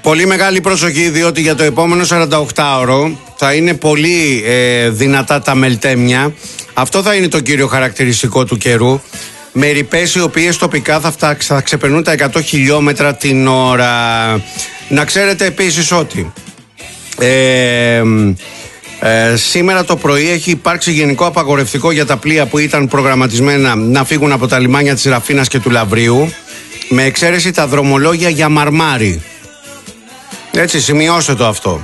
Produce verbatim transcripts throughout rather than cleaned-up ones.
Πολύ μεγάλη προσοχή, διότι για το επόμενο σαρανταοκτάωρο θα είναι πολύ ε, δυνατά τα μελτέμια. Αυτό θα είναι το κύριο χαρακτηριστικό του καιρού. Με ρηπές οι οποίες τοπικά θα, φτά, θα ξεπερνούν τα εκατό χιλιόμετρα την ώρα. Να ξέρετε επίσης ότι ε, ε, σήμερα το πρωί έχει υπάρξει γενικό απαγορευτικό για τα πλοία που ήταν προγραμματισμένα να φύγουν από τα λιμάνια της Ραφίνας και του Λαβρίου, με εξαίρεση τα δρομολόγια για Μαρμάρι. Έτσι, σημειώστε το αυτό.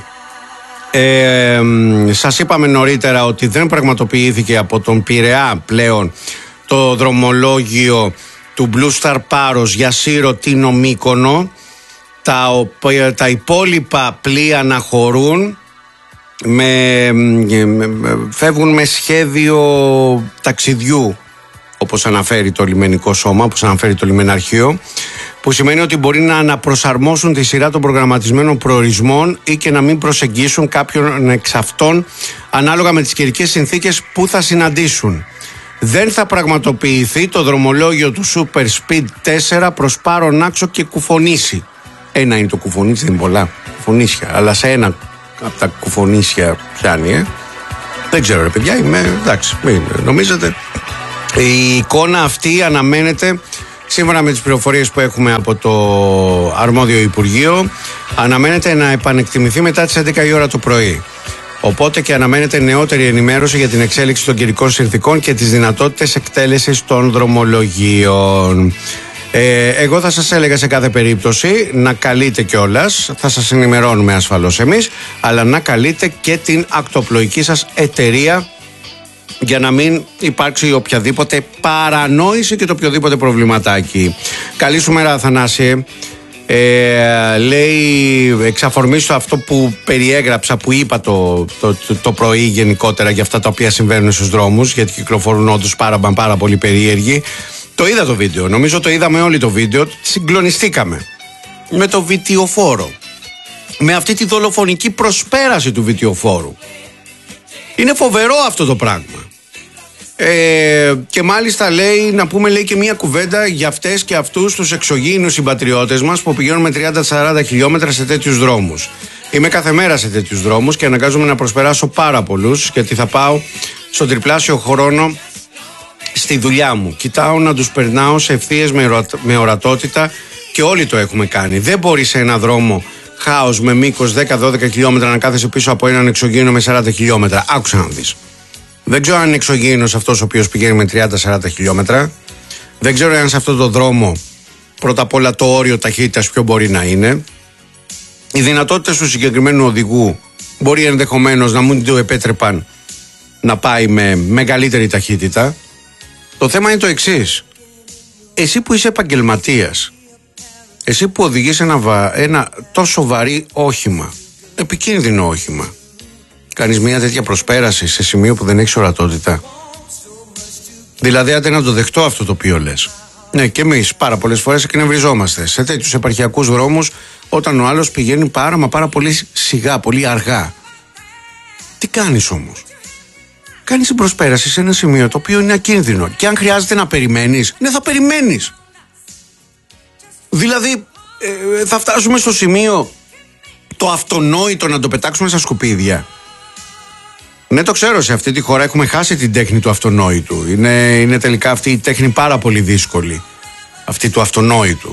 Ε, σας είπαμε νωρίτερα ότι δεν πραγματοποιήθηκε από τον Πειραιά πλέον το δρομολόγιο του Blue Star Paros για Σύρο, Τίνο, Μύκονο. Τα, τα υπόλοιπα πλοία αναχωρούν, με, με, φεύγουν με σχέδιο ταξιδιού, όπως αναφέρει το λιμενικό σώμα, όπως αναφέρει το λιμεναρχείο, που σημαίνει ότι μπορεί να αναπροσαρμόσουν τη σειρά των προγραμματισμένων προορισμών ή και να μην προσεγγίσουν κάποιον εξ αυτών ανάλογα με τις καιρικές συνθήκες που θα συναντήσουν. Δεν θα πραγματοποιηθεί το δρομολόγιο του Super Speed τέσσερα προς Πάρο, Νάξο και Κουφονήσι. Ένα είναι το Κουφονήσι, δεν είναι πολλά κουφονίσια, αλλά σε ένα από τα κουφονίσια πιάνει, ε. Δεν ξέρω ρε παιδιά, είμαι εντάξει, μην νομίζετε. Η εικόνα αυτή αναμένεται, σύμφωνα με τις πληροφορίες που έχουμε από το αρμόδιο Υπουργείο, αναμένεται να επανεκτιμηθεί μετά τις έντεκα η ώρα το πρωί. Οπότε και αναμένεται νεότερη ενημέρωση για την εξέλιξη των καιρικών συνθηκών και τις δυνατότητες εκτέλεσης των δρομολογίων. Ε, εγώ θα σας έλεγα σε κάθε περίπτωση να καλείτε κιόλας, θα σας ενημερώνουμε ασφαλώς εμείς, αλλά να καλείτε και την ακτοπλοϊκή σας εταιρεία για να μην υπάρξει οποιαδήποτε παρανόηση και το οποιοδήποτε προβληματάκι. Καλή σου μέρα, Αθανάσιε. Ε, λέει εξαφορμίσω αυτό που περιέγραψα, που είπα το, το, το, το πρωί γενικότερα για αυτά τα οποία συμβαίνουν στους δρόμους, γιατί κυκλοφορούν όντως πάρα, πάρα πολύ περίεργοι. Το είδα το βίντεο, νομίζω το είδαμε όλοι το βίντεο, συγκλονιστήκαμε με το βιτιοφόρο, με αυτή τη δολοφονική προσπέραση του βιτιοφόρου. Είναι φοβερό αυτό το πράγμα. Ε, και μάλιστα λέει, να πούμε λέει και μια κουβέντα για αυτές και αυτούς τους εξωγήινους συμπατριώτες μας που πηγαίνουν με τριάντα σαράντα χιλιόμετρα σε τέτοιους δρόμους. Είμαι κάθε μέρα σε τέτοιους δρόμους και αναγκάζομαι να προσπεράσω πάρα πολλούς, γιατί θα πάω στον τριπλάσιο χρόνο στη δουλειά μου. Κοιτάω να τους περνάω σε ευθείες με, ορα, με ορατότητα, και όλοι το έχουμε κάνει. Δεν μπορεί σε ένα δρόμο χάος με μήκος δέκα με δώδεκα χιλιόμετρα να κάθεσαι πίσω από έναν εξωγήινο με σαράντα χιλιόμετρα. Άκουσα να δεις. Δεν ξέρω αν είναι εξωγήινος αυτός ο οποίος πηγαίνει με τριάντα με σαράντα χιλιόμετρα. Δεν ξέρω αν σε αυτό το δρόμο πρώτα απ' όλα το όριο ταχύτητας ποιο μπορεί να είναι. Οι δυνατότητες του συγκεκριμένου οδηγού μπορεί ενδεχομένως να μην του επέτρεπαν να πάει με μεγαλύτερη ταχύτητα. Το θέμα είναι το εξής. Εσύ που είσαι επαγγελματίας, εσύ που οδηγείς ένα, βα... ένα τόσο βαρύ όχημα, επικίνδυνο όχημα, κάνεις μια τέτοια προσπέραση σε σημείο που δεν έχεις ορατότητα. Δηλαδή, άντε να το δεχτώ αυτό το οποίο λες. Ναι, και εμείς πάρα πολλές φορές εκνευριζόμαστε σε τέτοιους επαρχιακούς δρόμους, όταν ο άλλος πηγαίνει πάρα μα πάρα πολύ σιγά, πολύ αργά. Τι κάνεις όμως? Κάνεις την προσπέραση σε ένα σημείο το οποίο είναι ακίνδυνο. Και αν χρειάζεται να περιμένεις, ναι, θα περιμένεις. Δηλαδή, ε, θα φτάσουμε στο σημείο το αυτονόητο να το πετάξουμε στα σκουπίδια. Ναι, το ξέρω, σε αυτή τη χώρα έχουμε χάσει την τέχνη του αυτονόητου. Είναι, είναι τελικά αυτή η τέχνη πάρα πολύ δύσκολη. Αυτή του αυτονόητου.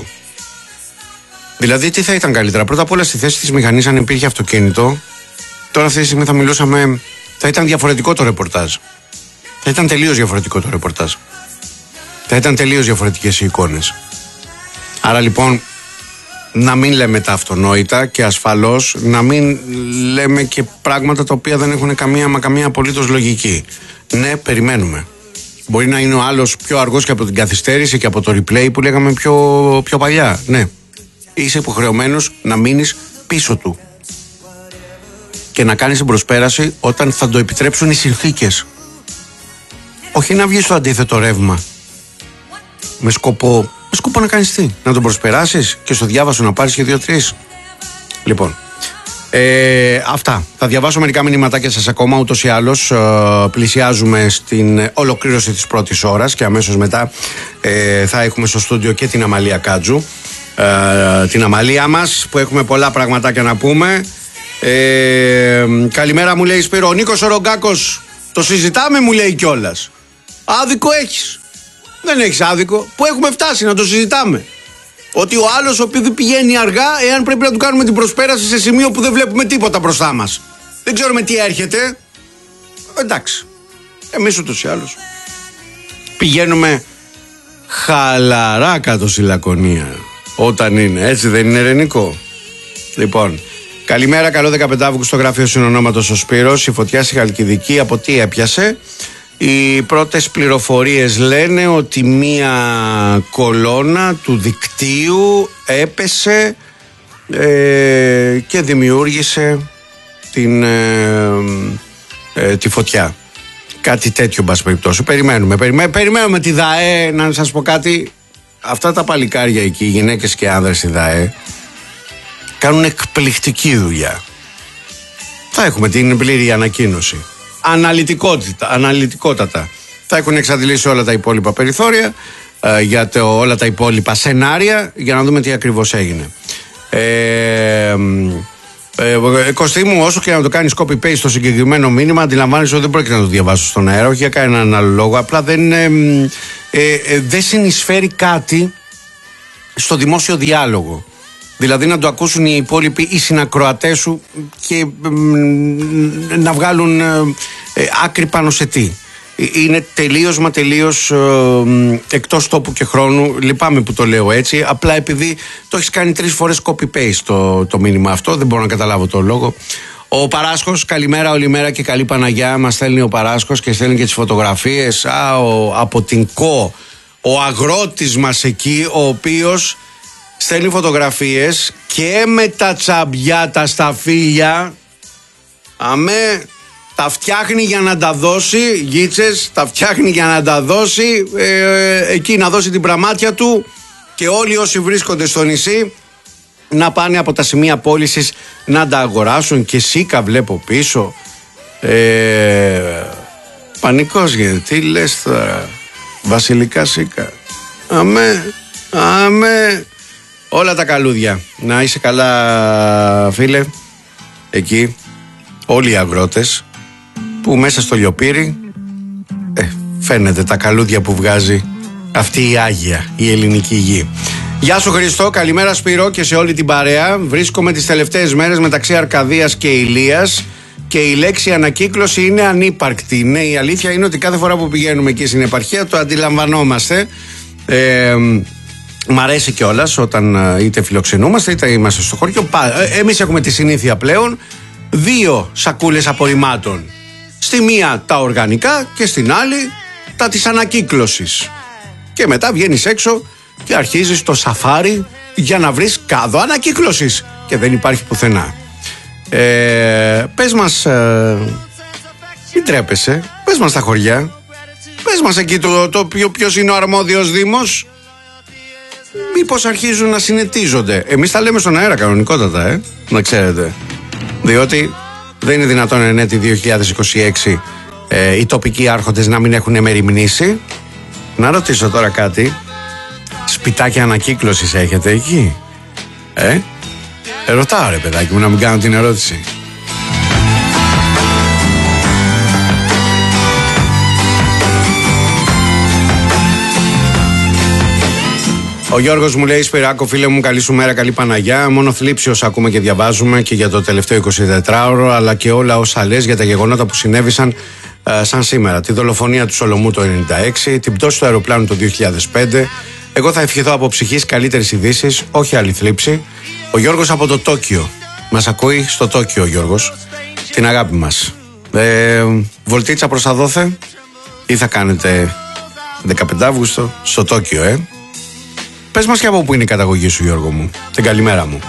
Δηλαδή, τι θα ήταν καλύτερα? Πρώτα απ' όλα, στη θέση της μηχανής, αν υπήρχε αυτοκίνητο, τώρα αυτή τη στιγμή θα μιλούσαμε, θα ήταν διαφορετικό το ρεπορτάζ. Θα ήταν τελείως διαφορετικό το ρεπορτάζ. Θα ήταν τελείως διαφορετικές οι εικόνες. Άρα λοιπόν, να μην λέμε τα αυτονόητα, και ασφαλώς να μην λέμε και πράγματα τα οποία δεν έχουν καμία μα καμία απολύτως λογική. Ναι, περιμένουμε. Μπορεί να είναι ο άλλος πιο αργός και από την καθυστέρηση και από το replay που λέγαμε πιο, πιο παλιά. Ναι. Είσαι υποχρεωμένος να μείνεις πίσω του και να κάνεις την προσπέραση όταν θα το επιτρέψουν οι συνθήκες. Όχι να βγεις στο αντίθετο ρεύμα με σκοπό, με σκοπό να κάνεις τι? Να τον προσπεράσεις και στο διάβασο να πάρεις και δύο-τρεις. Λοιπόν, ε, αυτά. Θα διαβάσω μερικά μηνυματάκια σας ακόμα. Ούτως ή άλλως ε, πλησιάζουμε στην ολοκλήρωση της πρώτης ώρας και αμέσως μετά ε, θα έχουμε στο στούντιο και την Αμαλία Κάτζου. ε, την αμαλία μας, που έχουμε πολλά πραγματάκια να πούμε. Ε, καλημέρα, μου λέει Σπύρο. Ο Νίκος ο Ρογκάκος, το συζητάμε, μου λέει κιόλας. Άδικο έχεις. Δεν έχεις άδικο. Πού έχουμε φτάσει να το συζητάμε? Ότι ο άλλος, ο οποίος πηγαίνει αργά, εάν πρέπει να του κάνουμε την προσπέραση σε σημείο που δεν βλέπουμε τίποτα μπροστά μας. Δεν ξέρουμε τι έρχεται. Εντάξει. Εμείς ούτως ή άλλως πηγαίνουμε χαλαρά κάτω στη Λακωνία. Όταν είναι, έτσι δεν είναι, Ρενικό? Λοιπόν, καλημέρα, καλό δεκαπέντε Αυγούστου, στο γραφείο συνονόματος ο Σπύρος. Η φωτιά στη Χαλκιδική από τι έπιασε? Οι πρώτες πληροφορίες λένε ότι μία κολόνα του δικτύου έπεσε ε, και δημιούργησε την, ε, ε, τη φωτιά. Κάτι τέτοιο, μπας περιπτώσει. Περιμένουμε, περιμένουμε, περιμένουμε τη ΔΑΕ. Να σας πω κάτι, αυτά τα παλικάρια εκεί, οι γυναίκες και άνδρες στη ΔΑΕ, κάνουν εκπληκτική δουλειά. Θα έχουμε την πλήρη ανακοίνωση. Αναλυτικότητα, αναλυτικότατα. Θα έχουν εξαντλήσει όλα τα υπόλοιπα περιθώρια, ε, για το, όλα τα υπόλοιπα σενάρια, για να δούμε τι ακριβώς έγινε. Ε, ε, Κωστή μου, όσο και να το κάνεις copy-paste στο συγκεκριμένο μήνυμα, αντιλαμβάνεσαι ότι δεν πρόκειται να το διαβάσω στον αέρα, όχι για κανέναν άλλο λόγο. Απλά δεν, ε, ε, ε, δεν συνεισφέρει κάτι στο δημόσιο διάλογο. Δηλαδή να το ακούσουν οι υπόλοιποι, οι συνακροατές σου, και ε, να βγάλουν ε, ε, άκρη πάνω σε τι. Είναι τελείως μα τελείως ε, εκτός τόπου και χρόνου. Λυπάμαι που το λέω έτσι. Απλά επειδή το έχεις κάνει τρεις φορές copy-paste το, το μήνυμα αυτό, δεν μπορώ να καταλάβω το λόγο. Ο Παράσχος, καλημέρα όλη μέρα και καλή Παναγιά. Μας στέλνει ο Παράσχος και στέλνει και τις φωτογραφίες. Α, ο, από την ΚΟ, ο αγρότης μας εκεί, ο οποίος στέλνει φωτογραφίες και με τα τσαμπιά, τα σταφύλια. Αμέ, τα φτιάχνει για να τα δώσει, γίτσες, τα φτιάχνει για να τα δώσει, ε, εκεί να δώσει την πραμάτια του, και όλοι όσοι βρίσκονται στο νησί να πάνε από τα σημεία πώλησης να τα αγοράσουν. Και σίκα βλέπω πίσω. Ε, πανικός γίνεται. Τι λες τώρα? Βασιλικά σίκα. Αμέ, αμέ. Όλα τα καλούδια. Να είσαι καλά, φίλε. Εκεί όλοι οι αγρότες που μέσα στο λιοπύρι ε, φαίνεται τα καλούδια που βγάζει αυτή η Άγια, η ελληνική γη. Γεια σου Χριστό, καλημέρα Σπύρο και σε όλη την παρέα. Βρίσκομαι τις τελευταίες μέρες μεταξύ Αρκαδίας και Ηλίας και η λέξη ανακύκλωση είναι ανύπαρκτη. Ναι, η αλήθεια είναι ότι κάθε φορά που πηγαίνουμε εκεί στην επαρχία το αντιλαμβανόμαστε. Ε, Μ' αρέσει κιόλας όταν είτε φιλοξενούμαστε είτε είμαστε στο χωριό. Εμείς έχουμε τη συνήθεια πλέον δύο σακούλες απορριμμάτων. Στη μία τα οργανικά και στην άλλη τα της ανακύκλωσης. Και μετά βγαίνεις έξω και αρχίζεις το σαφάρι για να βρεις κάδο ανακύκλωσης. Και δεν υπάρχει πουθενά. Ε, πες μας, ε, μην τρέπεσαι, πες μας τα χωριά. Πες μας εκεί το, το, το ποιος είναι ο αρμόδιος δήμος. Μήπως αρχίζουν να συνετίζονται. Εμείς τα λέμε στον αέρα κανονικότατα, ε, να ξέρετε. Διότι δεν είναι δυνατόν εν έτη δύο χιλιάδες είκοσι έξι ε, οι τοπικοί άρχοντες να μην έχουν μεριμνήσει. Να ρωτήσω τώρα κάτι. Σπιτάκια ανακύκλωσης έχετε εκεί? Ε, ε ρωτάω ρε παιδάκι μου, να μην κάνω την ερώτηση. Ο Γιώργος μου λέει: Σπυράκο, φίλε μου, καλή σου μέρα, καλή Παναγιά. Μόνο θλίψιος ακούμε και διαβάζουμε και για το τελευταίο εικοσιτετράωρο, αλλά και όλα όσα λες για τα γεγονότα που συνέβησαν ε, σαν σήμερα. Τη δολοφονία του Σολομού το ενενήντα έξι, την πτώση του αεροπλάνου το δύο χιλιάδες πέντε. Εγώ θα ευχηθώ από ψυχής καλύτερες ειδήσεις, όχι άλλη θλίψη. Ο Γιώργος από το Τόκιο. Μας ακούει στο Τόκιο ο Γιώργος. Την αγάπη μας. Ε, βολτίτσα προς τα δόθε, ή θα κάνετε δεκαπέντε Αυγούστου στο Τόκιο, ε? Πες μας και από πού είναι η καταγωγή σου, Γιώργο μου. Την καλημέρα μου.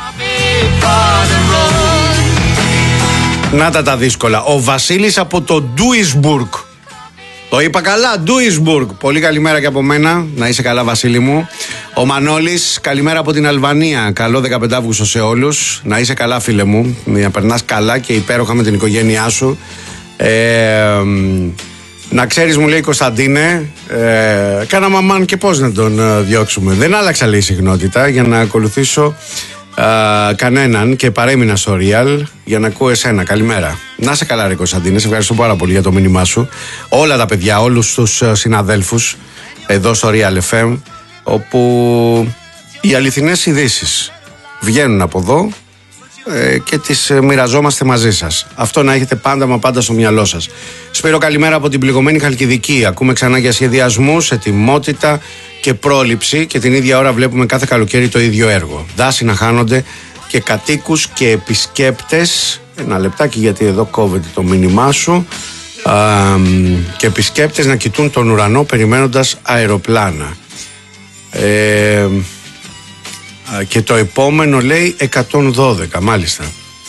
Να τα τα δύσκολα. Ο Βασίλης από το Ντούισμπουργκ. Το είπα καλά, Ντούισμπουργκ. Πολύ καλημέρα και από μένα. Να είσαι καλά, Βασίλη μου. Ο Μανώλης, καλημέρα από την Αλβανία. Καλό δεκαπέντε Αυγούστου σε όλους. Να είσαι καλά, φίλε μου. Να περνάς καλά και υπέροχα με την οικογένειά σου. Ε, Να ξέρεις, μου λέει Κωνσταντίνε, ε, κάνα μαμάν και πώς να τον ε, διώξουμε. Δεν άλλαξα, λέει, συχνότητα για να ακολουθήσω ε, κανέναν και παρέμεινα στο Real για να ακούω εσένα. Καλημέρα. Να σε καλά, ρε Κωνσταντίνε, σε ευχαριστώ πάρα πολύ για το μήνυμά σου. Όλα τα παιδιά, όλους τους ε, συναδέλφους εδώ στο Real εφ εμ, όπου οι αληθινές ειδήσεις βγαίνουν από εδώ και τις μοιραζόμαστε μαζί σας. Αυτό να έχετε πάντα μα πάντα στο μυαλό σας. Σπύρο, καλημέρα από την πληγωμένη Χαλκιδική. Ακούμε ξανά για σχεδιασμούς, ετοιμότητα και πρόληψη και την ίδια ώρα βλέπουμε κάθε καλοκαίρι το ίδιο έργο. Δάση να χάνονται και κατοίκους και επισκέπτες. Ένα λεπτάκι, γιατί εδώ κόβεται το μήνυμά σου. Α, και επισκέπτες να κοιτούν τον ουρανό περιμένοντας αεροπλάνα. Ε... Και το επόμενο, λέει, εκατόν δώδεκα, μάλιστα.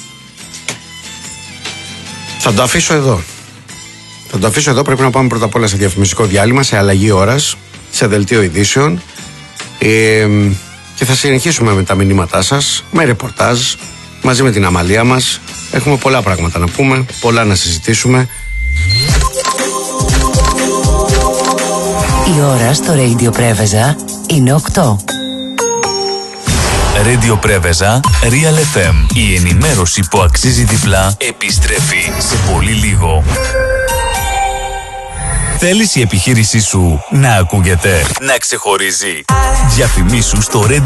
Θα το αφήσω εδώ. Θα το αφήσω εδώ, πρέπει να πάμε πρώτα απ' όλα σε διαφημιστικό διάλειμμα, σε αλλαγή ώρας, σε δελτίο ειδήσεων ε, και θα συνεχίσουμε με τα μηνύματά σας, με ρεπορτάζ, μαζί με την Αμαλία μας. Έχουμε πολλά πράγματα να πούμε, πολλά να συζητήσουμε. Η ώρα στο Radio Πρέβεζα είναι οκτώ. Radio Πρέβεζα, Real εφ εμ. Η ενημέρωση που αξίζει διπλά επιστρέφει σε πολύ λίγο. Θέλεις η επιχείρησή σου να ακούγεται, να ξεχωρίζει? Διαφημίσου στο Radio